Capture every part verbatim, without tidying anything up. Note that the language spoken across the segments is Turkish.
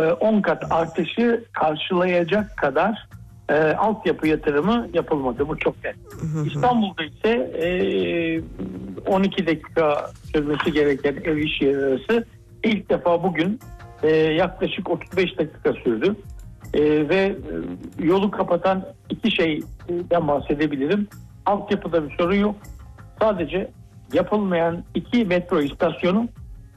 on kat artışı karşılayacak kadar e, altyapı yatırımı yapılmadı. Bu çok net. İstanbul'da ise e, on iki dakika sürmesi gereken ev iş yeri arası ilk defa bugün e, yaklaşık otuz beş dakika sürdü. E, ve e, yolu kapatan iki şeyden bahsedebilirim. Altyapıda bir sorun yok. Sadece yapılmayan iki metro istasyonu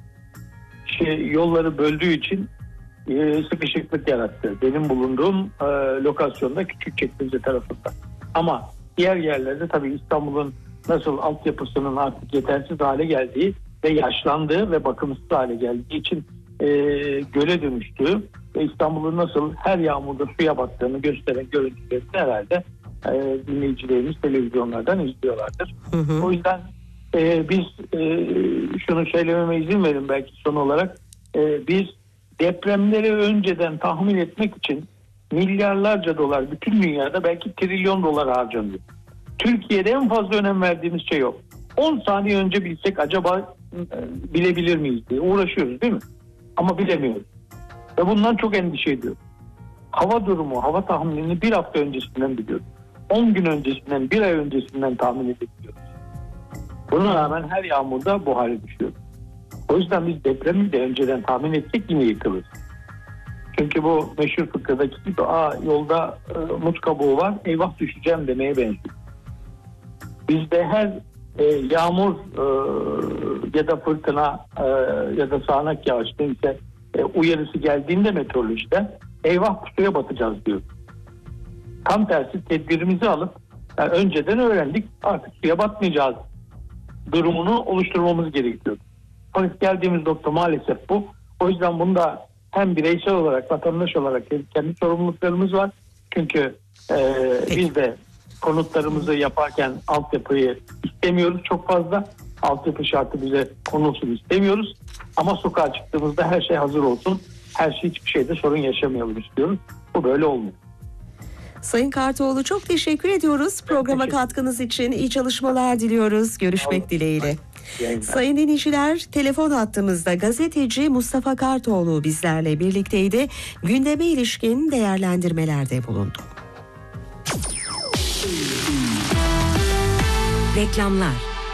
şey, yolları böldüğü için e, sıkışıklık yarattı. Benim bulunduğum e, lokasyonda Küçükçekmece tarafında. Ama diğer yerlerde tabii İstanbul'un nasıl altyapısının artık yetersiz hale geldiği ve yaşlandığı ve bakımsız hale geldiği için e, göle dönüştüğü ve İstanbul'un nasıl her yağmurda suya battığını gösteren görüntüleri herhalde e, dinleyicilerimiz televizyonlardan izliyorlardır. Hı hı. O yüzden e, biz e, şunu söylememe izin verin belki son olarak e, biz depremleri önceden tahmin etmek için milyarlarca dolar bütün dünyada belki trilyon dolar harcanıyor. Türkiye'de en fazla önem verdiğimiz şey yok. on saniye önce bilsek acaba e, bilebilir miyiz diye uğraşıyoruz değil mi? Ama bilemiyoruz. Ve bundan çok endişe ediyoruz. Hava durumu, hava tahminini bir hafta öncesinden biliyoruz. on gün öncesinden, bir ay öncesinden tahmin edebiliyoruz. Buna rağmen her yağmurda bu hale düşüyoruz. O yüzden biz depremi de önceden tahmin etsek yine yıkılırız. Çünkü bu meşhur fıkradaki gibi Aa, yolda e, muz kabuğu var, eyvah düşeceğim demeye benziyor. Bizde her e, yağmur e, ya da fırtına e, ya da sağanak yağış neyse e, uyarısı geldiğinde meteorolojide eyvah suya batacağız diyor. Tam tersi tedbirimizi alıp yani önceden öğrendik artık suya batmayacağız durumunu oluşturmamız gerekiyor. Fakat geldiğimiz nokta maalesef bu. O yüzden bunda hem bireysel olarak vatandaş olarak kendi sorumluluklarımız var. Çünkü e, biz de konutlarımızı yaparken altyapıyı istemiyoruz çok fazla. Altyapı şartı bize konulsun istemiyoruz. Ama sokağa çıktığımızda her şey hazır olsun. Her şey hiçbir şeyde sorun yaşamayalım istiyoruz. Bu böyle olmuyor. Sayın Kartoğlu çok teşekkür ediyoruz. Programa teşekkür. Katkınız için iyi çalışmalar diliyoruz. Görüşmek Olur. dileğiyle. Yayınlar. Sayın dinleyiciler, telefon hattımızda gazeteci Mustafa Kartoğlu bizlerle birlikteydi. Gündeme ilişkin değerlendirmelerde bulundu. Reklamlar.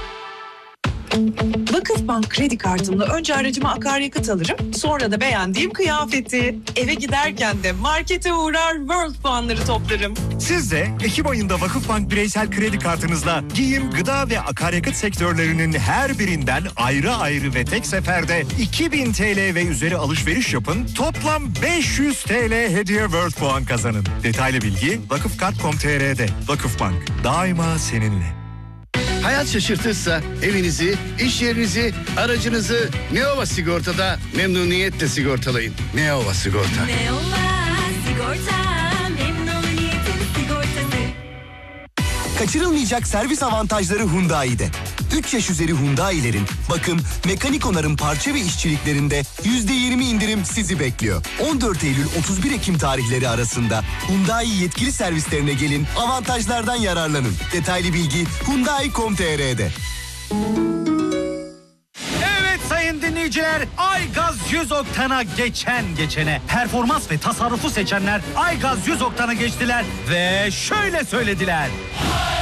Vakıfbank kredi kartımla önce aracıma akaryakıt alırım, sonra da beğendiğim kıyafeti. Eve giderken de markete uğrar, World puanları toplarım. Siz de Ekim ayında Vakıfbank bireysel kredi kartınızla giyim, gıda ve akaryakıt sektörlerinin her birinden ayrı ayrı ve tek seferde iki bin T L ve üzeri alışveriş yapın. Toplam beş yüz T L hediye World puan kazanın. Detaylı bilgi vakıfkart nokta com nokta t r'de. Vakıfbank, daima seninle. Hayat şaşırtırsa evinizi, iş yerinizi, aracınızı Neova Sigorta'da memnuniyetle sigortalayın. Neova Sigorta. Neova Sigorta, memnuniyetin sigortası. Kaçırılmayacak servis avantajları Hyundai'de. üç yaş üzeri Hyundai'lerin bakım, mekanik onarım parça ve işçiliklerinde yüzde yirmi indirim sizi bekliyor. on dört Eylül otuz bir Ekim tarihleri arasında Hyundai yetkili servislerine gelin, avantajlardan yararlanın. Detaylı bilgi hyundai nokta com nokta t r'de. Evet sayın dinleyiciler, Aygaz yüz oktana geçen geçene performans ve tasarrufu seçenler Aygaz yüz oktana geçtiler ve şöyle söylediler.